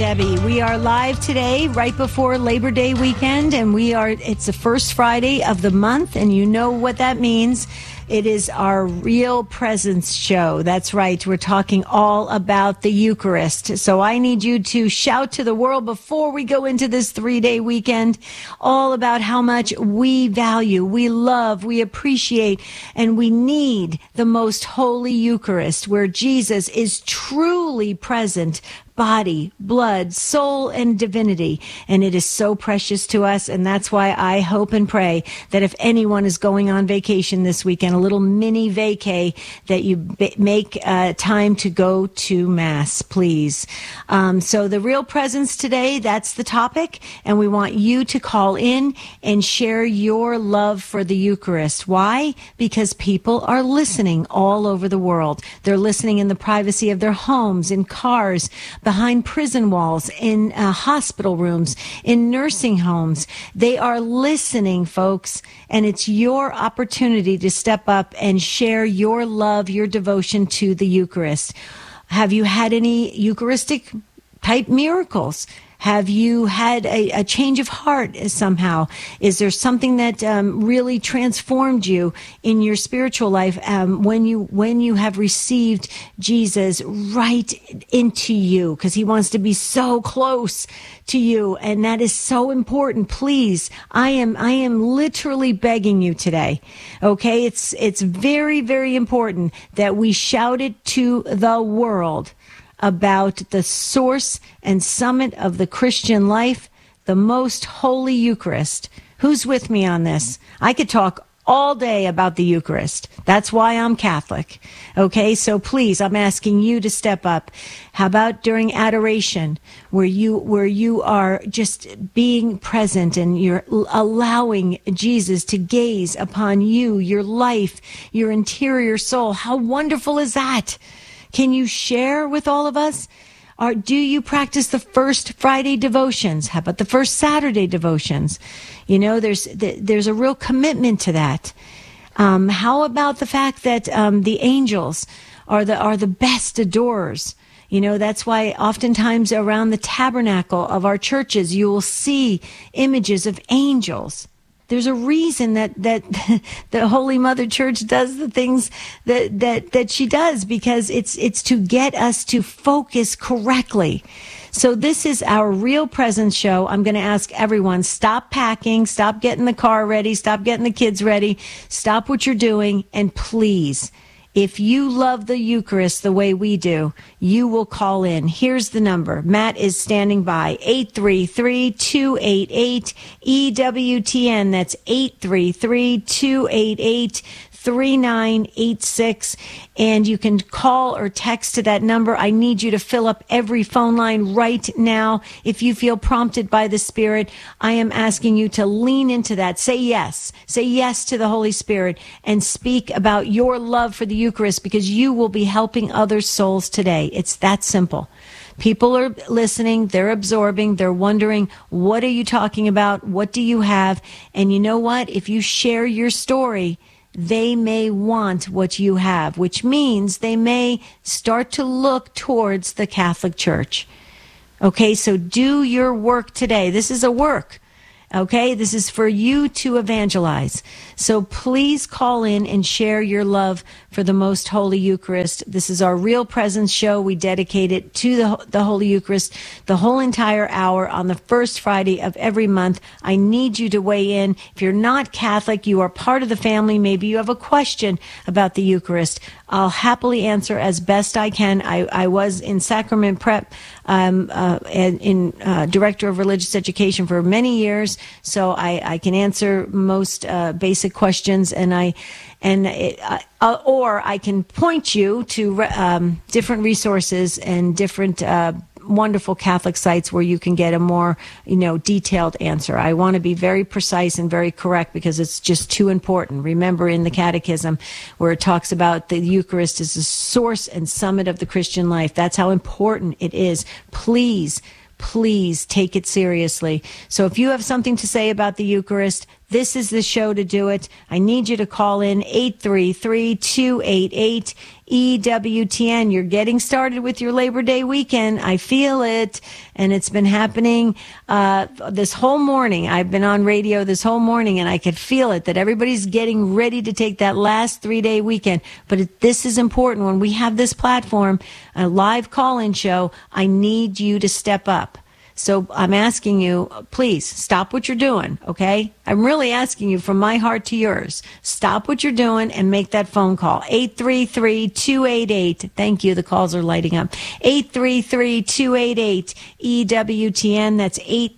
Debbie. We are live today, right before Labor Day weekend, and it's the first Friday of the month, and you know what that means. It is our Real Presence show. That's right. We're talking all about the Eucharist. So I need you to shout to the world before we go into this 3-day weekend, all about how much we value, we love, we appreciate, and we need the most holy Eucharist, where Jesus is truly present, body, blood, soul, and divinity. And it is so precious to us. And that's why I hope and pray that if anyone is going on vacation this weekend, a little mini vacay, that you make time to go to Mass, please. So the Real Presence today, that's the topic. And we want you to call in and share your love for the Eucharist. Why? Because people are listening all over the world. They're listening in the privacy of their homes, in cars, behind prison walls, in hospital rooms, in nursing homes. They are listening, folks, and it's your opportunity to step up and share your love, your devotion to the Eucharist. Have you had any Eucharistic type miracles? Have you had a change of heart somehow? Is there something that really transformed you in your spiritual life when you have received Jesus right into you? Because he wants to be so close to you, and that is so important. Please, I am literally begging you today. Okay, it's very, very important that we shout it to the world about the source and summit of the Christian life, the most holy Eucharist. Who's with me on this? I could talk all day about the Eucharist. That's why I'm Catholic. Okay, so please, I'm asking you to step up. How about during adoration, where you are just being present and you're allowing Jesus to gaze upon you, your life, your interior soul? How wonderful is that? Can you share with all of us? Or do you practice the first Friday devotions? How about the first Saturday devotions? You know, there's a real commitment to that. How about the fact that the angels are the best adorers? You know, that's why oftentimes around the tabernacle of our churches, you will see images of angels. There's a reason that the Holy Mother Church does the things that she does, because it's to get us to focus correctly. So this is our Real Presence show. I'm going to ask everyone, stop packing, stop getting the car ready, stop getting the kids ready, stop what you're doing, and please, if you love the Eucharist the way we do, you will call in. Here's the number. Matt is standing by. 833-288-EWTN. That's 833-288-3986. And you can call or text to that number. I need you to fill up every phone line right now. If you feel prompted by the Spirit, I am asking you to lean into that. Say yes. Say yes to the Holy Spirit and speak about your love for the Eucharist, because you will be helping other souls today. It's that simple. People are listening, they're absorbing, they're wondering, what are you talking about? What do you have? And you know what? If you share your story, they may want what you have, which means they may start to look towards the Catholic Church. Okay, so do your work today. This is a work. Okay, this is for you to evangelize. So please call in and share your love for the Most Holy Eucharist. This is our Real Presence show. We dedicate it to the Holy Eucharist the whole entire hour on the first Friday of every month. I need you to weigh in. If you're not Catholic, you are part of the family. Maybe you have a question about the Eucharist. I'll happily answer as best I can. I was in sacrament prep in director of religious education for many years, so I can answer most basic questions, or I can point you to different resources and different wonderful Catholic sites where you can get a more, detailed answer. I want to be very precise and very correct because it's just too important. Remember in the Catechism where it talks about the Eucharist is the source and summit of the Christian life. That's how important it is. Please take it seriously. So if you have something to say about the Eucharist, This is the show to do it. I need you to call in 833-288-EWTN. You're getting started with your Labor Day weekend. I feel it. And it's been happening this whole morning. I've been on radio this whole morning, and I could feel it, that everybody's getting ready to take that last 3-day weekend. But this is important. When we have this platform, a live call-in show, I need you to step up. So I'm asking you, please stop what you're doing, okay? I'm really asking you from my heart to yours. Stop what you're doing and make that phone call. 833-288. Thank you. The calls are lighting up. 833-288-EWTN. That's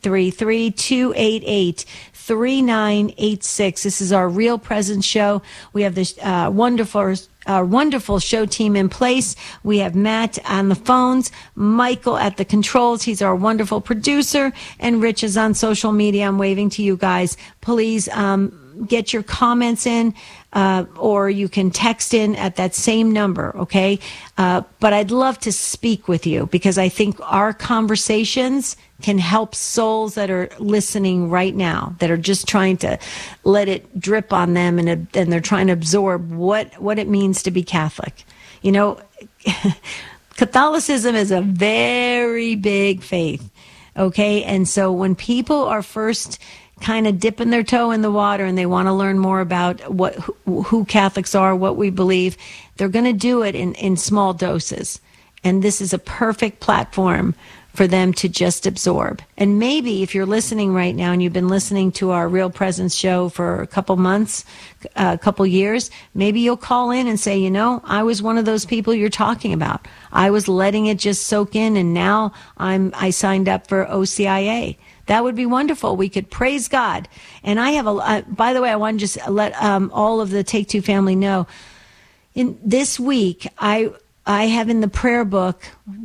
833-288-3986. This is our Real Presence show. We have this wonderful show team in place. We have Matt on the phones, Michael at the controls. He's our wonderful producer, and Rich is on social media. I'm waving to you guys. Please get your comments in, or you can text in at that same number, okay? But I'd love to speak with you, because I think our conversations can help souls that are listening right now, that are just trying to let it drip on them, and they're trying to absorb what it means to be Catholic. You know, Catholicism is a very big faith, okay? And so when people are first kind of dipping their toe in the water and they want to learn more about who Catholics are, what we believe, they're going to do it in small doses. And this is a perfect platform for them to just absorb. And maybe if you're listening right now and you've been listening to our Real Presence show for a couple months, a couple years, maybe you'll call in and say, you know, I was one of those people you're talking about. I was letting it just soak in, and now I signed up for OCIA. That would be wonderful. We could praise God. And I have by the way, I want to just let all of the Take Two family know, in this week, I have in the prayer book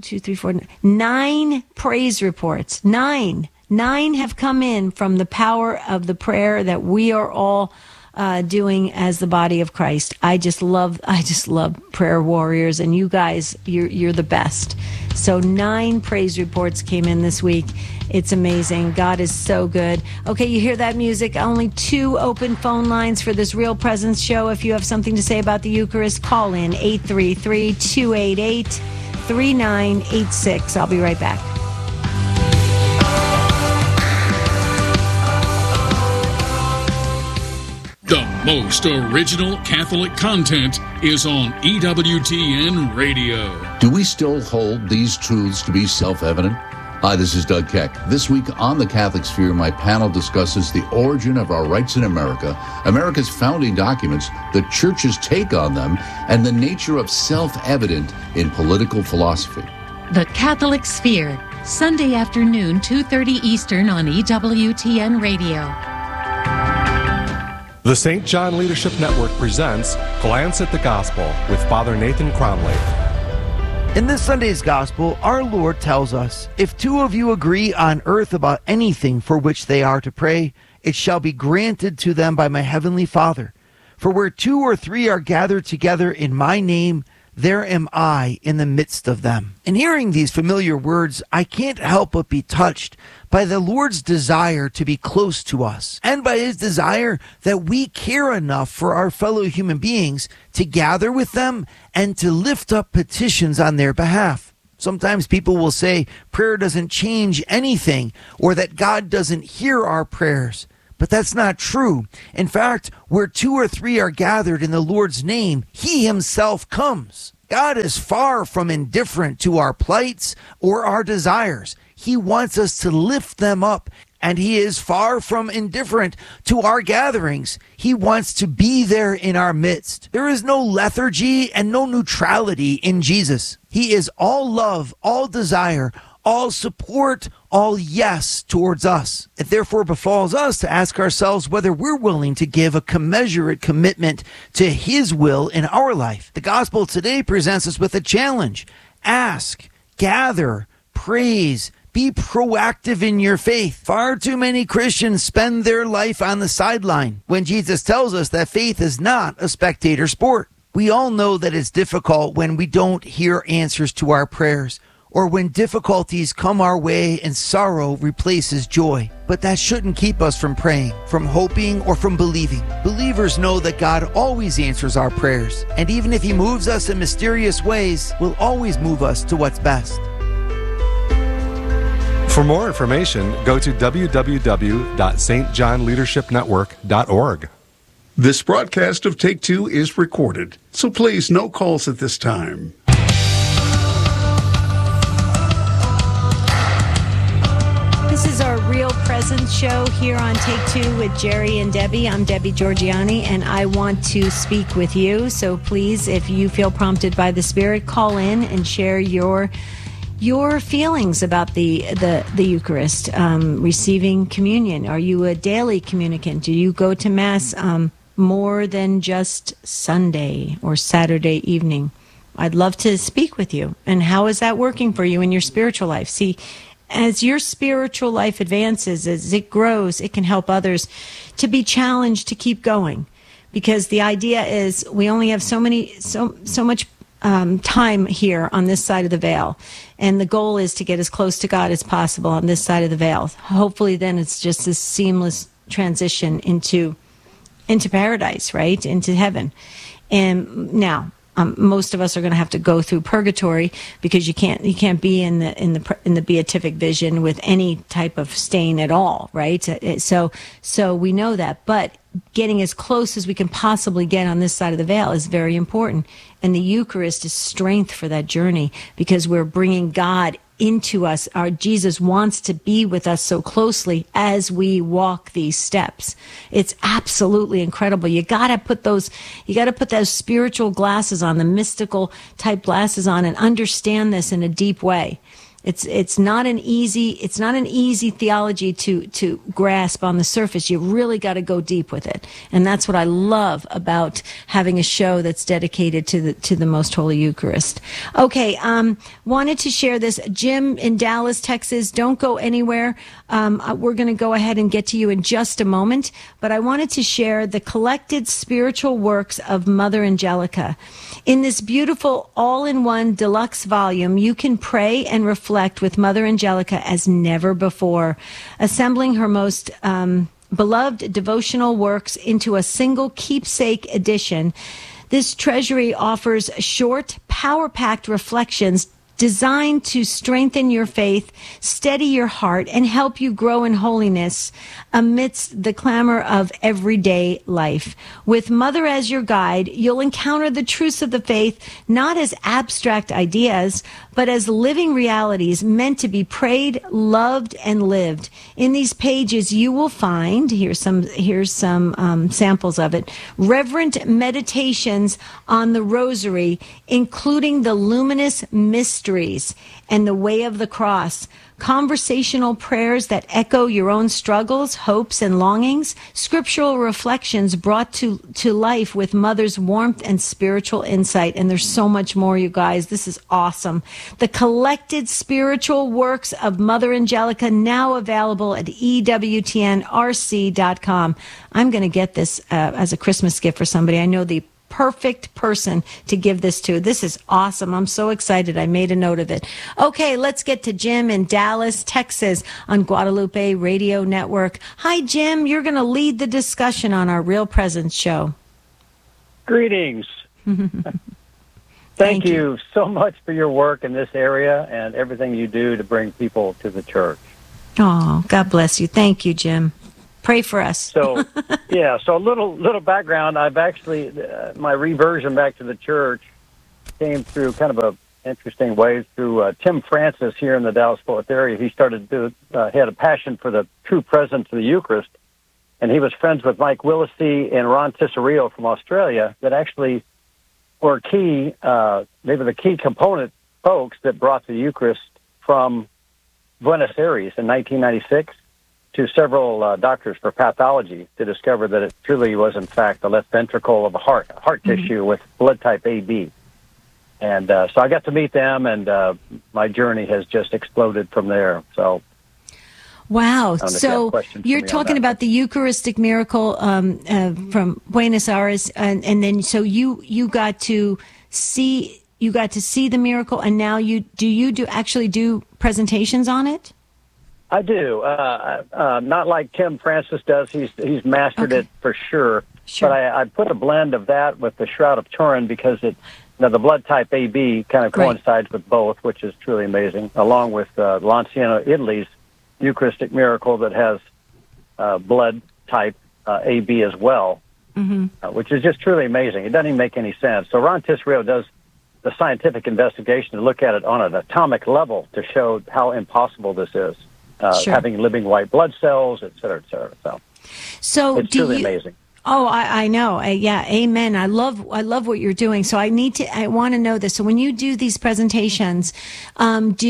9 praise reports. 9 have come in from the power of the prayer that we are all doing as the body of Christ. I just love prayer warriors, and you guys, you're the best. So 9 praise reports came in this week. It's amazing. God is so good. Okay, you hear that music? Only 2 open phone lines for this Real Presence show. If you have something to say about the Eucharist, call in 833-288-3986. I'll be right back. The most original Catholic content is on EWTN Radio. Do we still hold these truths to be self-evident? Hi, this is Doug Keck. This week on The Catholic Sphere, my panel discusses the origin of our rights in America, America's founding documents, the Church's take on them, and the nature of self-evident in political philosophy. The Catholic Sphere, Sunday afternoon, 2:30 Eastern on EWTN Radio. The St. John Leadership Network presents Glance at the Gospel with Father Nathan Cromley. In this Sunday's Gospel, our Lord tells us, if 2 of you agree on earth about anything for which they are to pray, it shall be granted to them by my heavenly Father. For where 2 or 3 are gathered together in my name, there am I in the midst of them. In hearing these familiar words, I can't help but be touched by the Lord's desire to be close to us, and by his desire that we care enough for our fellow human beings to gather with them and to lift up petitions on their behalf. Sometimes people will say prayer doesn't change anything, or that God doesn't hear our prayers. But that's not true. In fact, where 2 or 3 are gathered in the Lord's name, he himself comes. God is far from indifferent to our plights or our desires. He wants us to lift them up, and he is far from indifferent to our gatherings. He wants to be there in our midst. There is no lethargy and no neutrality in Jesus. He is all love, all desire, all support, all yes towards us. It therefore befalls us to ask ourselves whether we're willing to give a commensurate commitment to his will in our life. The gospel today presents us with a challenge. Ask, gather, praise, be proactive in your faith. Far too many Christians spend their life on the sideline when Jesus tells us that faith is not a spectator sport. We all know that it's difficult when we don't hear answers to our prayers, or when difficulties come our way and sorrow replaces joy. But that shouldn't keep us from praying, from hoping, or from believing. Believers know that God always answers our prayers, and even if He moves us in mysterious ways, will always move us to what's best. For more information, go to www.stjohnleadershipnetwork.org. This broadcast of Take Two is recorded, so please no calls at this time. This is our Real Presence show here on Take Two with Jerry and Debbie. I'm Debbie Georgianni, and I want to speak with you. So please, if you feel prompted by the Spirit, call in and share your feelings about the Eucharist, receiving communion. Are you a daily communicant? Do you go to Mass more than just Sunday or Saturday evening? I'd love to speak with you. And how is that working for you in your spiritual life? See, as your spiritual life advances, as it grows, it can help others to be challenged to keep going. Because the idea is we only have so much time here on this side of the veil. And the goal is to get as close to God as possible on this side of the veil. Hopefully then it's just this seamless transition into paradise, right? Into heaven. And now, most of us are going to have to go through purgatory because you can't be in the beatific vision with any type of stain at all, right? So we know that, but getting as close as we can possibly get on this side of the veil is very important. And the Eucharist is strength for that journey because we're bringing God into us. Our Jesus wants to be with us so closely as we walk these steps. It's absolutely incredible. You got to put those spiritual glasses on, the mystical type glasses on, and understand this in a deep way. It's not an easy theology to grasp on the surface. You really got to go deep with it, and that's what I love about having a show that's dedicated to the Most Holy Eucharist. Okay, wanted to share this. Jim in Dallas, Texas. Don't go anywhere. We're going to go ahead and get to you in just a moment, but I wanted to share the collected spiritual works of Mother Angelica. In this beautiful all-in-one deluxe volume, you can pray and reflect with Mother Angelica as never before, assembling her most beloved devotional works into a single keepsake edition. This treasury offers short, power-packed reflections designed to strengthen your faith, steady your heart, and help you grow in holiness amidst the clamor of everyday life. With Mother as your guide, you'll encounter the truths of the faith not as abstract ideas, but as living realities meant to be prayed, loved, and lived. In these pages, you will find, here's some samples of it, reverent meditations on the Rosary, including the luminous mysteries and the way of the cross, conversational prayers that echo your own struggles, hopes, and longings, scriptural reflections brought to life with Mother's warmth and spiritual insight. And there's so much more, you guys. This is awesome. The collected spiritual works of Mother Angelica, now available at EWTNRC.com. I'm going to get this as a Christmas gift for somebody. I know the perfect person to give this to. This is awesome. I'm so excited. I made a note of it. Okay, let's get to Jim in Dallas, Texas on Guadalupe Radio Network. Hi, Jim. You're going to lead the discussion on our Real Presence show. Greetings. Thank you so much for your work in this area and everything you do to bring people to the church. Oh, God bless you. Thank you, Jim. Pray for us. So a little background. I've actually, my reversion back to the church came through kind of a interesting way through Tim Francis here in the Dallas-Fort Worth area. He started he had a passion for the true presence of the Eucharist, and he was friends with Mike Willisey and Ron Tisserio from Australia that actually were key. They were the key component folks that brought the Eucharist from Buenos Aires in 1996. To several doctors for pathology to discover that it truly was, in fact, the left ventricle of a heart tissue with blood type AB. And so I got to meet them, and my journey has just exploded from there. So, wow. So you're talking about the Eucharistic miracle from Buenos Aires, and then so you got to see the miracle, and now you actually do presentations on it? I do. Not like Tim Francis does. He's mastered it for sure. But I put a blend of that with the Shroud of Turin because the blood type AB kind of coincides with both, which is truly amazing, along with Lanciano, Italy's Eucharistic miracle that has blood type AB as well, which is just truly amazing. It doesn't even make any sense. So Ron Tisserio does the scientific investigation to look at it on an atomic level to show how impossible this is, having living white blood cells, et cetera, et cetera. So it's truly amazing. Oh, I know. Yeah, amen. I love what you're doing. So I want to know this. So when you do these presentations, what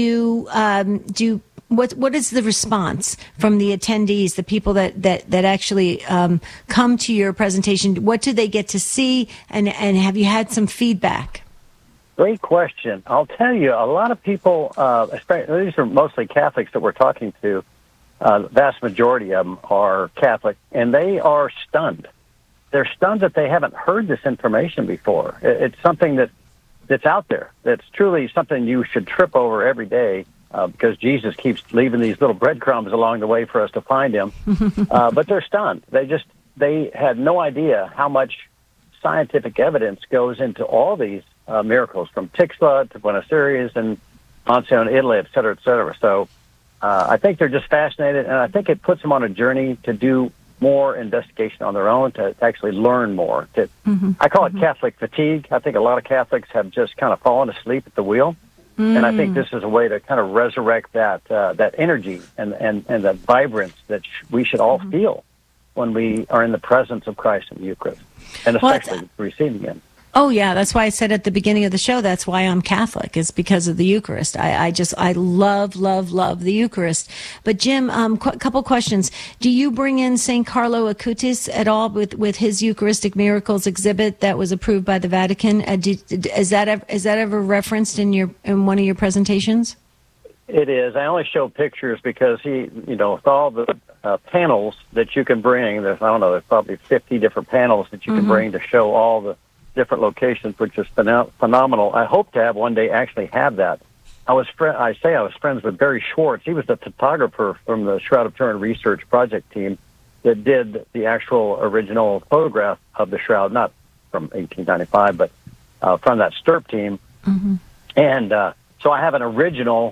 is the response from the attendees, the people that actually come to your presentation? What do they get to see, and have you had some feedback? Great question. I'll tell you, a lot of people, especially these are mostly Catholics that we're talking to. The vast majority of them are Catholic, and they are stunned. They're stunned that they haven't heard this information before. It's something that's out there. That's truly something you should trip over every day because Jesus keeps leaving these little breadcrumbs along the way for us to find him. But they're stunned. They had no idea how much scientific evidence goes into all these miracles, from Tixla to Buenos Aires and Lanciano, Italy, et cetera, et cetera. So I think they're just fascinated, and I think it puts them on a journey to do more investigation on their own, to actually learn more. I call it Catholic fatigue. I think a lot of Catholics have just kind of fallen asleep at the wheel, and I think this is a way to kind of resurrect that energy and that vibrance that we should all feel when we are in the presence of Christ in the Eucharist, and especially receiving Him. Oh, yeah. That's why I said at the beginning of the show, that's why I'm Catholic, is because of the Eucharist. I love the Eucharist. But Jim, a couple questions. Do you bring in St. Carlo Acutis at all with his Eucharistic Miracles exhibit that was approved by the Vatican? Is that ever referenced in one of your presentations? It is. I only show pictures because with all the panels that you can bring, there's probably 50 different panels that you can bring to show all the different locations, which is phenomenal. I hope to have one day actually have that. I was friends with Barry Schwartz. He was the photographer from the Shroud of Turin research project team that did the actual original photograph of the shroud, not from 1895, but from that Stirp team. And so I have an original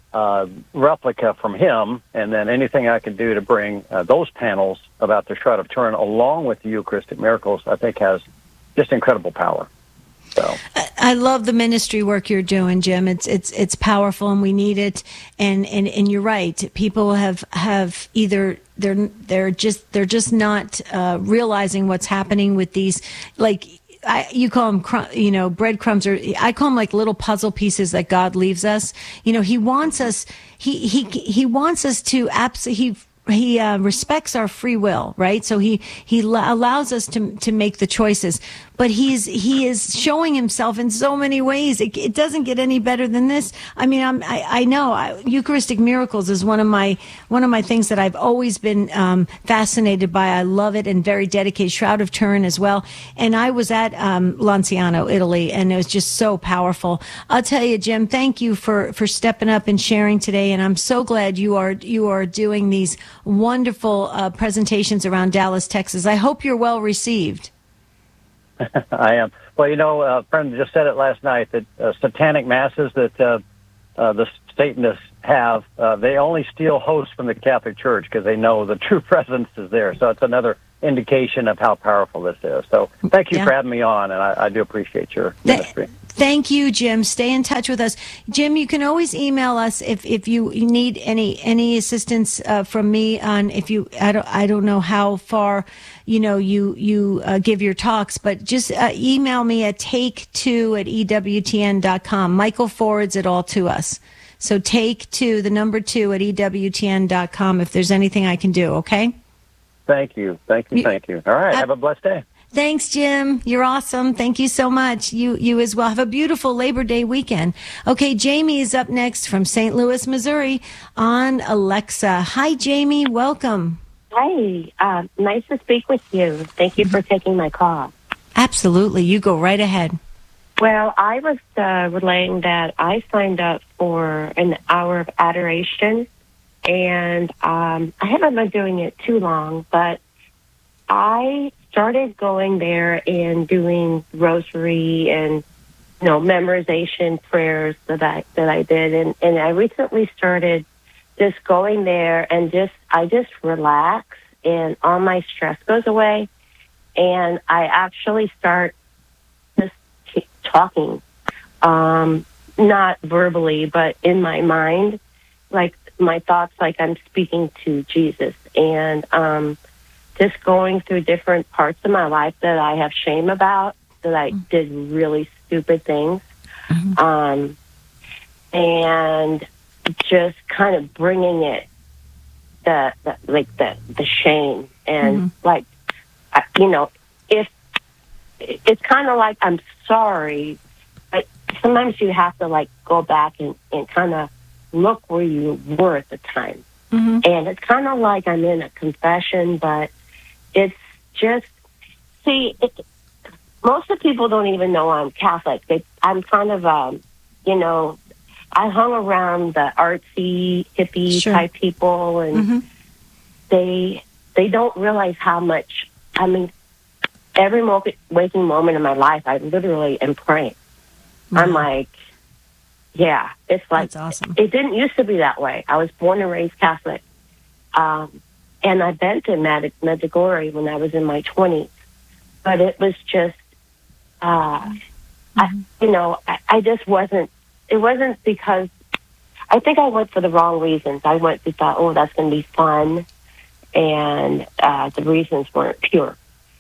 replica from him, and then anything I can do to bring those panels about the Shroud of Turin along with the Eucharistic miracles, I think has just incredible power. So I love the ministry work you're doing, Jim. It's powerful, and we need it. And you're right. People have either they're just not realizing what's happening with these, like you call them breadcrumbs, or I call them like little puzzle pieces that God leaves us. He wants us. He wants us to He respects our free will, right? So he allows us to make the choices, but he is showing himself in so many ways. It doesn't get any better than this. I mean, I know Eucharistic miracles is one of my things that I've always been fascinated by. I love it, and very dedicated. Shroud of Turin as well. And I was at Lanciano, Italy, and it was just so powerful. I'll tell you, Jim, thank you for stepping up and sharing today. And I'm so glad you are doing these wonderful presentations around Dallas, Texas. I hope you're well received. I am. Well, a friend just said it last night that satanic masses that the Satanists have, they only steal hosts from the Catholic Church because they know the true presence is there. So it's another indication of how powerful this is. So thank you for having me on, and I do appreciate your ministry. Thank you, Jim. Stay in touch with us. Jim, you can always email us if you need any assistance from me on I don't know how far you give your talks, but just email me at take2@ewtn.com. Michael forwards it all to us. So take2, the number 2 at ewtn.com if there's anything I can do, okay? Thank you. All right. Have a blessed day. Thanks, Jim. You're awesome. Thank you so much. You as well. Have a beautiful Labor Day weekend. Okay, Jamie is up next from St. Louis, Missouri on Alexa. Hi, Jamie. Welcome. Hi. Nice to speak with you. Thank you for taking my call. Absolutely. You go right ahead. Well, I was relaying that I signed up for an hour of adoration And I haven't been doing it too long, but I started going there and doing rosary and memorization prayers that I did, and I recently started just going there and I just relax and all my stress goes away, and I actually start just talking, not verbally, but in my mind, like my thoughts, like I'm speaking to Jesus, and just going through different parts of my life that I have shame about, that I did really stupid things, and just kind of bringing it, the shame, and if it's kind of like I'm sorry, but sometimes you have to go back and kind of look where you were at the time, and it's kind of like I'm in a confession, but it's just most of the people don't even know I'm Catholic. I'm kind of, I hung around the artsy, hippie type people, and they don't realize how much, every waking moment in my life, I literally am praying. I'm like, yeah, it's like, that's awesome. It didn't used to be that way. I was born and raised Catholic. And I've been to Medjugorje when I was in my 20s, but it was just, I just wasn't, it wasn't because, I think I went for the wrong reasons. I went to thought, oh, that's going to be fun, and the reasons weren't pure.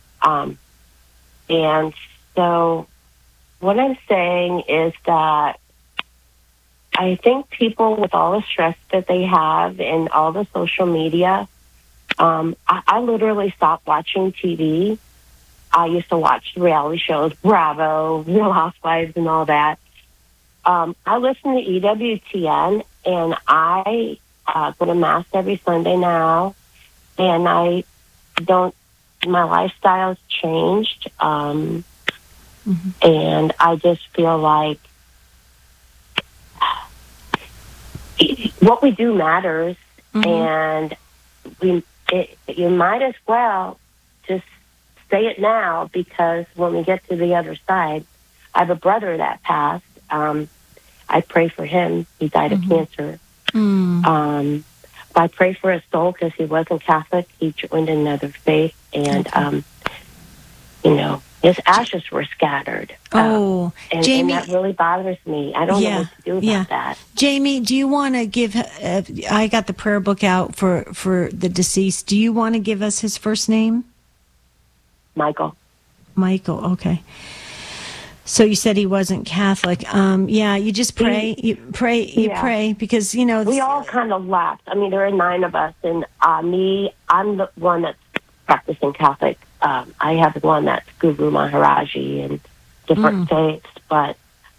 And so what I'm saying is that I think people, with all the stress that they have and all the social media, I literally stopped watching TV. I used to watch reality shows, Bravo, Real Housewives, and all that. I listen to EWTN, and I go to Mass every Sunday now, and my lifestyle's changed, and I just feel like what we do matters, and you might as well just say it now, because when we get to the other side, I have a brother that passed. I pray for him. He died of cancer. I pray for his soul because he wasn't Catholic. He joined another faith, and his ashes were scattered. Oh, and, Jamie, and that really bothers me. I don't know what to do about that. Jamie, do you want to give? I got the prayer book out for the deceased. Do you want to give us his first name? Michael. Michael. Okay. So you said he wasn't Catholic. You just pray. You pray because we all kind of left. There are 9 of us, and I'm the one that's practicing Catholic. I have the one that's Guru Maharaji and different faiths, but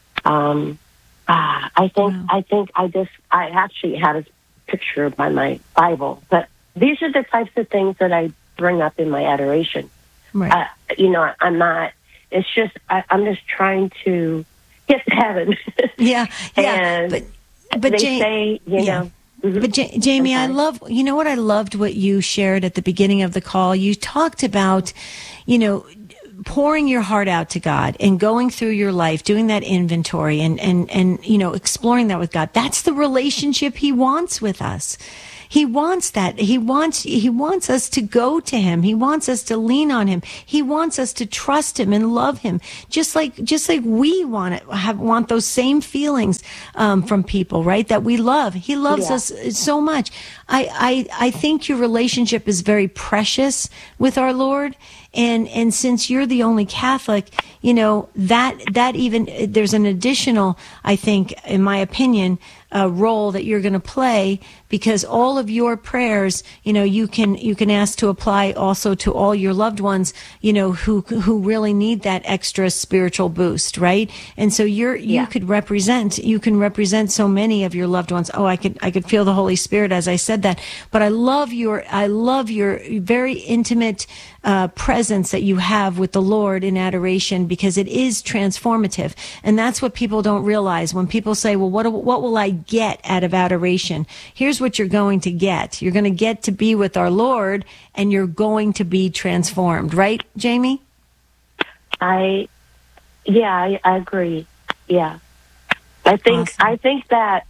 I think I actually had his picture by my Bible. But these are the types of things that I bring up in my adoration. Right. I'm not. It's just I'm just trying to get to heaven. And but they say, know. But Jamie, I love, what I loved what you shared at the beginning of the call. You talked about, pouring your heart out to God and going through your life, doing that inventory and exploring that with God. That's the relationship He wants with us. He wants that. He wants us to go to Him. He wants us to lean on Him. He wants us to trust Him and love Him, just like we want those same feelings from people, right? That we love. He loves us so much. I think your relationship is very precious with our Lord. And since you're the only Catholic, that even there's an additional, I think, in my opinion, role that you're going to play, because all of your prayers, you can ask to apply also to all your loved ones, who really need that extra spiritual boost, right? And so you can represent so many of your loved ones. Oh, I could feel the Holy Spirit as I said said that, but I love your very intimate presence that you have with the Lord in adoration, because it is transformative. And that's what people don't realize. When people say, well, what will I get out of adoration? Here's what you're going to get. You're going to get to be with our Lord, and you're going to be transformed. Right, Jamie? I agree. Yeah. I think that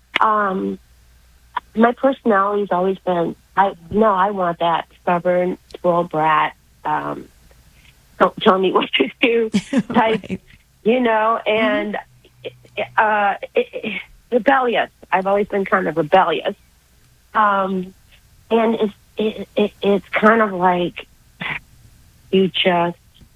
my personality's always been, I want that stubborn, spoiled brat, don't tell me what to do type, right. And rebellious. I've always been kind of rebellious. And it's kind of like you get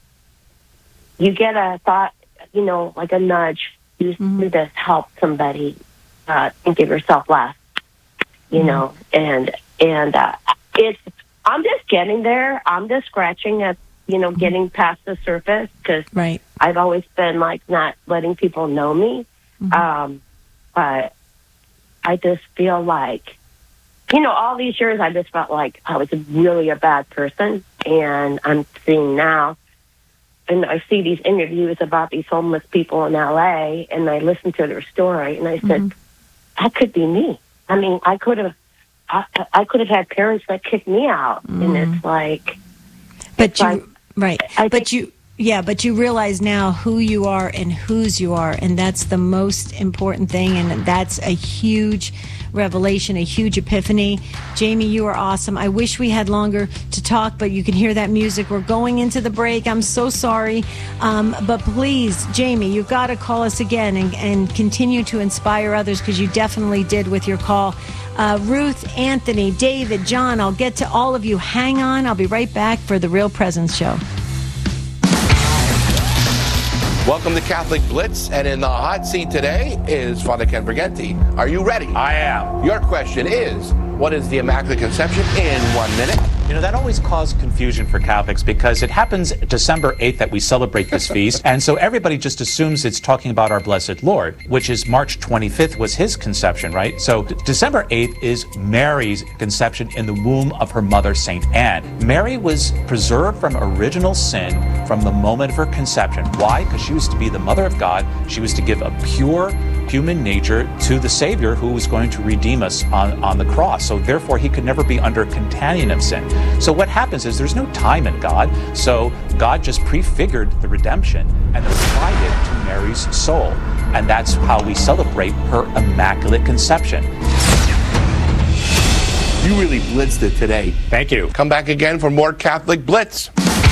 a thought, like a nudge. You do this, help somebody, think of yourself less, and it's, I'm just getting there. I'm just scratching at, getting past the surface, because right. I've always been like not letting people know me. But I just feel like, all these years I just felt like I was really a bad person, and I'm seeing now, and I see these interviews about these homeless people in LA, and I listen to their story, and I said, that could be me. I mean, I could have had parents that kicked me out, and it's like, but you realize now who you are and whose you are, and that's the most important thing, and that's a huge revelation, a huge epiphany. Jamie, you are awesome. I wish we had longer to talk, but you can hear that music. We're going into the break. I'm so sorry. But please, Jamie, you've got to call us again and continue to inspire others, because you definitely did with your call. Ruth, Anthony, David, John, I'll get to all of you. Hang on. I'll be right back for the Real Presence Show. Welcome to Catholic Blitz, and in the hot seat today is Father Ken Briganti. Are you ready? I am. Your question is, what is the Immaculate Conception in 1 minute? That always caused confusion for Catholics, because it happens December 8th that we celebrate this feast, and so everybody just assumes it's talking about our Blessed Lord, which is March 25th was his conception, right? So December 8th is Mary's conception in the womb of her mother, St. Anne. Mary was preserved from original sin from the moment of her conception. Why? Because she was to be the mother of God. She was to give a pure human nature to the Savior who was going to redeem us on the cross. So therefore, he could never be under contagion of sin. So what happens is there's no time in God. So God just prefigured the redemption and applied it to Mary's soul. And that's how we celebrate her Immaculate Conception. You really blitzed it today. Thank you. Come back again for more Catholic Blitz.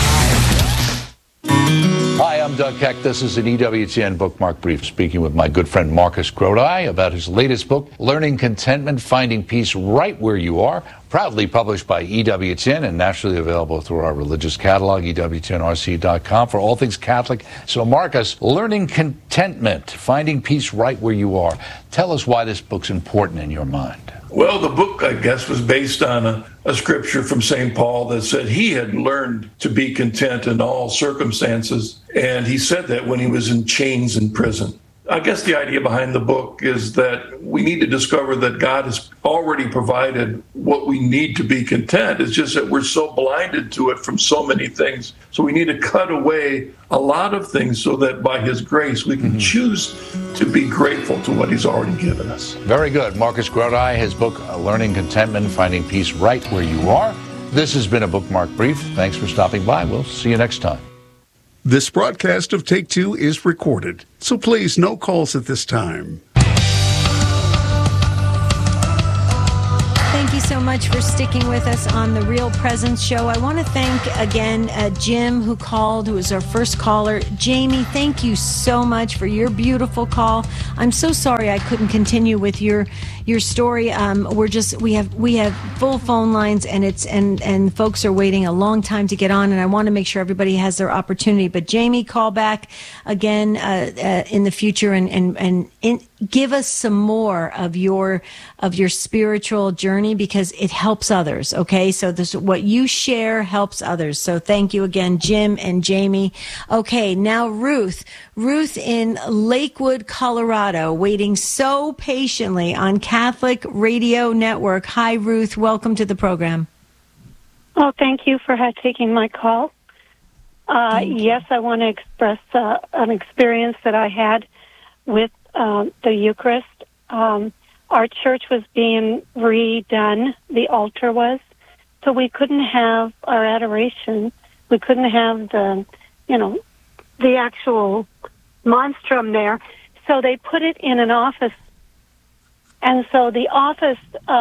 Hi, I'm Doug Keck. This is an EWTN Bookmark Brief, speaking with my good friend Marcus Grodi about his latest book, Learning Contentment, Finding Peace Right Where You Are, proudly published by EWTN and nationally available through our religious catalog, EWTNRC.com, for all things Catholic. So, Marcus, Learning Contentment, Finding Peace Right Where You Are. Tell us why this book's important in your mind. Well, the book, I guess, was based on a scripture from St. Paul that said he had learned to be content in all circumstances. And he said that when he was in chains in prison. I guess the idea behind the book is that we need to discover that God has already provided what we need to be content. It's just that we're so blinded to it from so many things. So we need to cut away a lot of things so that by his grace we can choose to be grateful to what he's already given us. Very good. Marcus Grodi, his book, Learning Contentment, Finding Peace Right Where You Are. This has been a Bookmark Brief. Thanks for stopping by. We'll see you next time. This broadcast of Take Two is recorded, so please no calls at this time. Thank you so much for sticking with us on the Real Presence Show. I want to thank again Jim, who called, who was our first caller. Jamie, thank you so much for your beautiful call. I'm so sorry I couldn't continue with your story. We have full phone lines, and folks are waiting a long time to get on, and I want to make sure everybody has their opportunity. But Jamie, call back again in the future and give us some more of your spiritual journey, because it helps others. Okay, so this what you share helps others. So thank you again, Jim and Jamie. Okay, now Ruth in Lakewood, Colorado, waiting so patiently on Catholic Radio Network. Hi, Ruth. Welcome to the program. Oh, thank you for taking my call. Yes, I want to express an experience that I had with the Eucharist. Our church was being redone, the altar was, so we couldn't have our adoration. We couldn't have the actual monstrum there. So they put it in an office. And so the office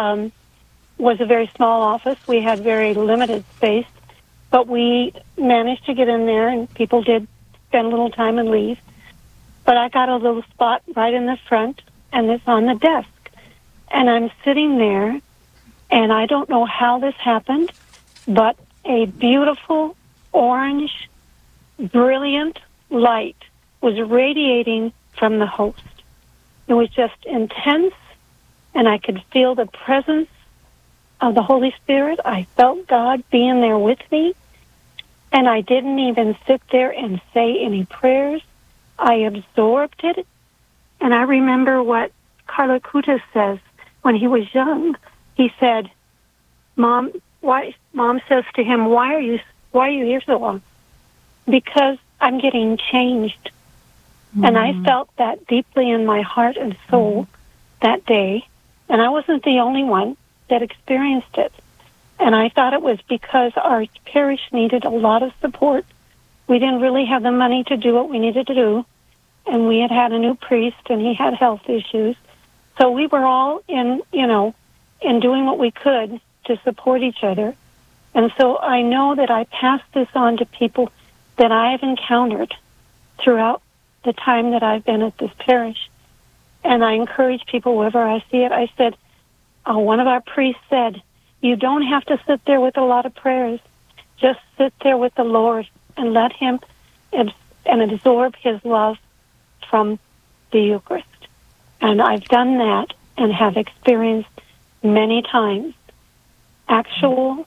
was a very small office. We had very limited space. But we managed to get in there, and people did spend a little time and leave. But I got a little spot right in the front, and it's on the desk. And I'm sitting there, and I don't know how this happened, but a beautiful orange, brilliant light was radiating from the host. It was just intense, and I could feel the presence of the Holy Spirit. I felt God being there with me. And I didn't even sit there and say any prayers. I absorbed it. And I remember what Carlo Acutis says when he was young. He said, Mom says to him, why are you here so long? Because I'm getting changed. Mm-hmm. And I felt that deeply in my heart and soul that day. And I wasn't the only one that experienced it. And I thought it was because our parish needed a lot of support. We didn't really have the money to do what we needed to do. And we had a new priest, and he had health issues. So we were all in doing what we could to support each other. And so I know that I passed this on to people that I have encountered throughout the time that I've been at this parish. And I encourage people wherever I see it. I said, one of our priests said, you don't have to sit there with a lot of prayers. Just sit there with the Lord and let him and absorb his love from the Eucharist. And I've done that and have experienced many times actual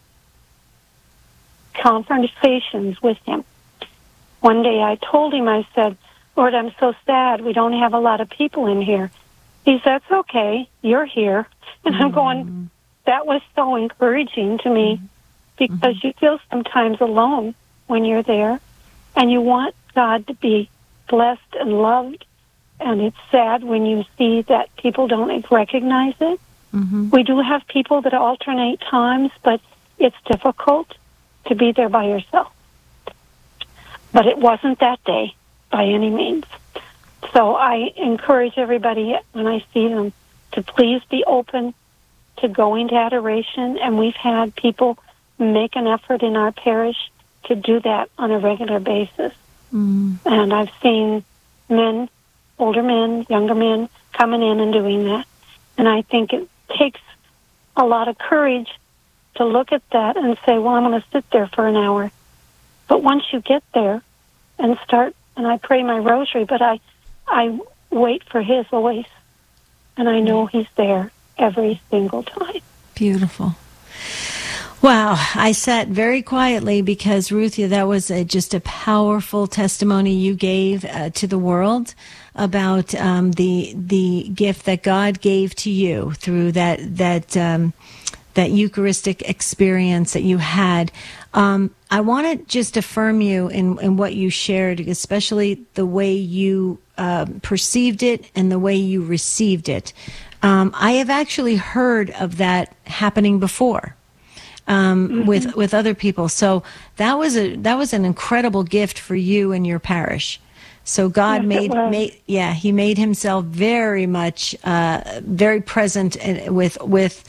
conversations with him. One day I told him, I said, Lord, I'm so sad we don't have a lot of people in here. He said, that's okay, you're here. And I'm going, that was so encouraging to me, because you feel sometimes alone when you're there, and you want God to be blessed and loved, and it's sad when you see that people don't recognize it. Mm-hmm. We do have people that alternate times, but it's difficult to be there by yourself. But it wasn't that day by any means. So I encourage everybody when I see them to please be open to going to adoration, and we've had people make an effort in our parish to do that on a regular basis. Mm. And I've seen men, older men, younger men, coming in and doing that. And I think it takes a lot of courage to look at that and say, well, I'm going to sit there for an hour. But once you get there and start, and I pray my rosary, but I wait for his voice, and I know he's there every single time. Beautiful. Wow. I sat very quietly because, Ruthia, that was just a powerful testimony you gave to the world about the gift that God gave to you through that Eucharistic experience that you had. I want to just affirm you in what you shared, especially the way you perceived it and the way you received it. I have actually heard of that happening before with other people. So that was an incredible gift for you and your parish. So God He made himself very much very present with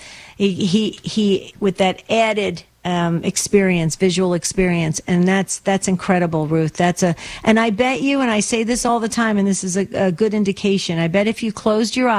that added visual experience, and that's incredible, Ruth. And I bet you, and I say this all the time, and this is a good indication, I bet if you closed your eyes